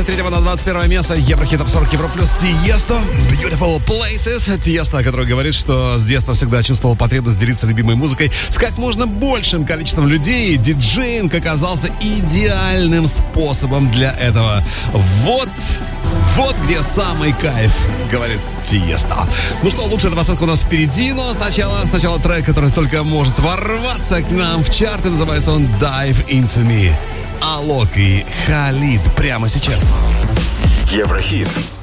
23 на 21 место. Еврохит Топ 40 Евро плюс Тиесто. Beautiful Places. Тиесто, который говорит, что с детства всегда чувствовал потребность делиться любимой музыкой с как можно большим количеством людей. Диджеинг оказался идеальным способом для этого. Вот где самый кайф, говорит Тиесто. Ну что, лучшая двадцатка у нас впереди, но сначала трек, который только может ворваться к нам в чарты. Называется он Dive Into Me. Алок и Халид прямо сейчас. Еврохит